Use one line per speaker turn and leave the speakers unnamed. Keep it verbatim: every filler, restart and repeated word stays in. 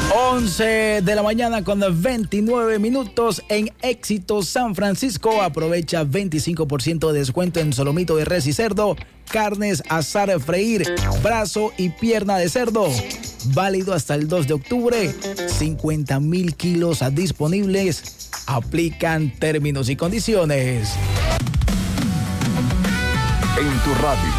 once de la mañana con veintinueve minutos en Éxito San Francisco. Aprovecha veinticinco por ciento de descuento en solomito de res y cerdo, carnes asar, freír, brazo y pierna de cerdo. Válido hasta el dos de octubre. cincuenta mil kilos disponibles. Aplican términos y condiciones.
En tu radio,